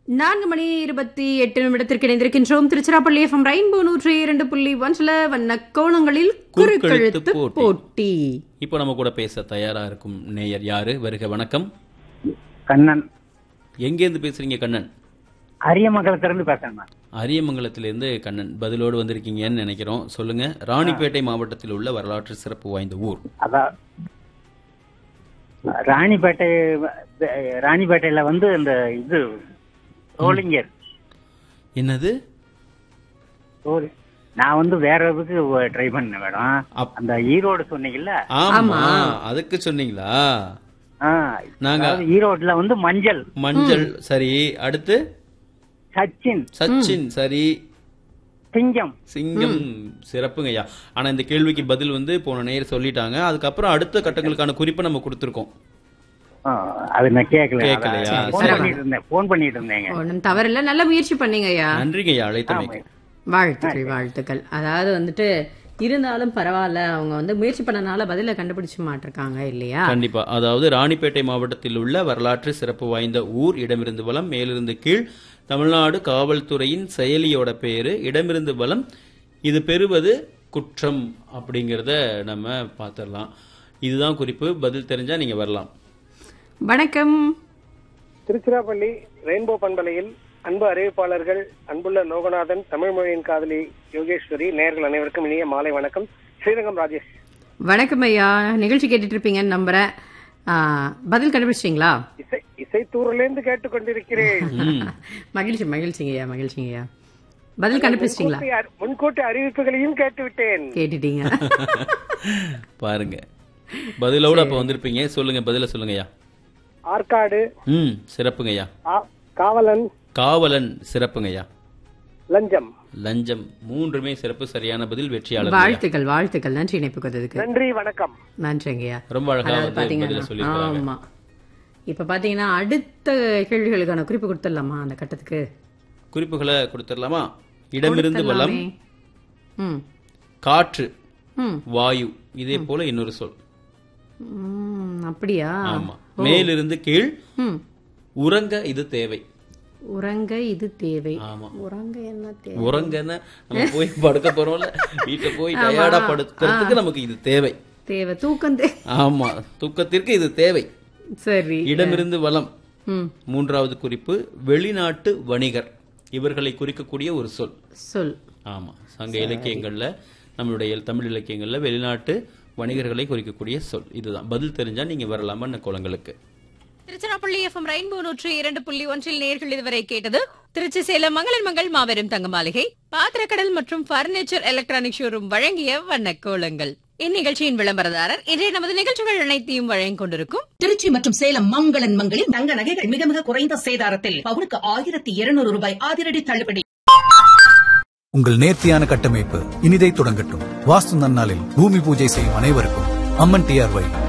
4:28 இணைந்திருக்கின்றோம். Tiruchirappalli FM rainbow 102.1 வண்ணக்கோணங்களில் குறுக்கெழுத்து போட்டி. இப்போ நம்ம கூட பேச தயாரா இருக்கும் நேயர் யாரு? வருக, வணக்கம். கண்ணன். எங்கேருந்து பேசுறீங்க கண்ணன்? அரியமங்கலத்திலிருந்து பேசுறேன். அரியமங்கலத்திலிருந்து கண்ணன் பதிலோடு வந்திருக்கீங்கன்னு நினைக்கிறோம். சொல்லுங்க. ராணிப்பேட்டை மாவட்டத்தில் உள்ள வரலாற்று சிறப்பு வாய்ந்த ஊர். அதான் ராணிப்பேட்டையில வந்து இந்த இது ரோலிங்கர். என்னது? நான் வந்து வேற இதுக்கு ட்ரை பண்ண மேடம். அந்த ஈரோடு சொன்னீங்கல்ல? ஆமா, அதுக்கு சொன்னீங்களா? நாங்க ஈரோட்ல வந்து மஞ்சள். சரி, அடுத்து சச்சின். சரி, சிங்கம். சிறப்புங்கய்யா. ஆனா இந்த கேள்விக்கு பதில் வந்து போன நேயர் சொல்லிட்டாங்க. அதுக்கப்புறம் அடுத்த கட்டங்களுக்கான குறிப்பை நம்ம கொடுத்திருக்கோம். அது நான் கேட்கலையா? போன் பண்ணிட்டு இருந்தேங்க. ஒன்றும் தவறில்ல, நல்ல முயற்சி பண்ணீங்க ஐயா. நன்றிங்கய்யா, அழைத்தமைக்கு வாழ்த்துக்கள். அதாவது வந்துட்டு இருந்தாலும் பரவாயில்ல, அவங்க வந்து முயற்சி பண்ணனால பதில கண்டுபிடிச்சு மாட்டிருக்காங்க இல்லையா? கண்டிப்பா. அதாவது ராணிப்பேட்டை மாவட்டத்தில் உள்ள வரலாற்று சிறப்பு வாய்ந்த ஊர். இடமிருந்து வலம், மேலிருந்து கீழ். தமிழ்நாடு காவல்துறையின் செயலியோட பேரு. இடமிருந்து வலம். இது பெறுவது குற்றம் அப்படிங்கறத நம்ம பார்த்திடலாம். இதுதான் குறிப்பு. பதில் தெரிஞ்சா நீங்க வரலாம். வணக்கம். திருச்சிராப்பள்ளி ரெயின்போ பண்பலையில் அன்பு அறிவிப்பாளர்கள், அன்புள்ள லோகநாதன், தமிழ் மொழியின் காதலி யோகேஸ்வரி, நேயர்கள் அனைவருக்கும் இனிய மாலை வணக்கம். ஸ்ரீரங்கம் ராஜேஷ். வணக்கம் ஐயா. நிகழ்ச்சி கேட்டுட்டு இருப்பீங்கன்னு நம்புறேன். பதில் கண்டுபிடிச்சிட்டீங்களா? இசைத்தூரிலிருந்து கேட்டுக்கொண்டிருக்கிறேன். மகிழ்ச்சிங்கய்யா. பதில் கண்டுபிடிச்சிட்டீங்களா? முன்கூட்டி அறிவிப்புகளையும் கேட்டுட்டீங்க. பாருங்க, பதிலோட அப்ப வந்திருப்பீங்க. சொல்லுங்க, பதில சொல்லுங்கய்யா. ஆற்காடு. சிறப்புங்கய்யா. காவலன். சிறப்புங்கய்யா. லஞ்சம். மூன்றுமே சிறப்பு. சரியான பதில். வெற்றியாளர். வாழ்த்துக்கள். நன்றி இணைப்புக்கு வந்ததுக்கு. நன்றி, வணக்கம். நன்றிங்கய்யா. ரொம்ப அழகா பதில சொல்லிருக்காங்க. ஆமா. இப்ப பாத்தீங்கன்னா அடுத்த கேள்விகளுக்கான குறிப்பு கொடுத்துடலாமா? அந்த கட்டத்துக்கு குறிப்புகளை கொடுத்துடலாமா? இடமிருந்து வலம், காற்று, வாயு. இதே போல இன்னொரு சொல். அப்படியா? ஆமா. மேலிருந்து கீழ். உறங்க இது தேவை. ஆமா. உறங்கன்னு நம்ம போய் படுக்க போறோம்ல, வீட்டுல போய் டயர்டா படுக்கிறதுக்கு நமக்கு இது தேவை. தூக்கம். ஆமா, தூக்கத்திற்கு இது தேவை. சரி. இடமிருந்து வலம். மூன்றாவது குறிப்பு வெளிநாட்டு வணிகர். இவர்களை குறிக்கக்கூடிய ஒரு சொல். ஆமா, சங்க இலக்கியங்கள்ல, நம்மளுடைய தமிழ் இலக்கியங்கள்ல வெளிநாட்டு வணிகர்களை குறிக்கக்கூடிய சொல். இதுதான். பதில் தெரிஞ்சா நீங்க வரலாமா கோலங்களுக்கு. திருச்சிராப்பள்ளி FM ரெயின்போ 102.1 நேயர்கள் இதுவரை கேட்டது திருச்சி சேலம் மங்களன் மங்கள் மாபெரும் தங்க மாளிகை, பாத்திரக்கடல் மற்றும் பர்னிச்சர் எலக்ட்ரானிக் ஷோரூம் வழங்கிய வண்ணக்கோலங்கள். இந்நிகழ்ச்சியின் விளம்பரதாரர் இன்றைய நமது நிகழ்ச்சிகள் அனைத்தையும் வழங்கிக் கொண்டிருக்கும் திருச்சி மற்றும் சேலம் மங்களன் மங்களில் தங்க நகைகள் மிக மிக குறைந்த சேதாரத்தில் பவுனுக்கு 1200 ரூபாய் அதிரடி தள்ளுபடி. உங்கள் நேர்த்தியான கட்டமைப்பு இனிதை தொடங்கட்டும். வாஸ்து நன்னாளில் பூமி பூஜை செய்யும் அனைவருக்கும் அம்மன் TRY